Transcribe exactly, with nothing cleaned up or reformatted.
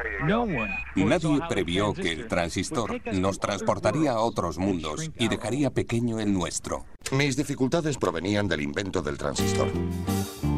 Nadie previó que el transistor nos transportaría a otros mundos y dejaría pequeño el nuestro. Mis dificultades provenían del invento del transistor.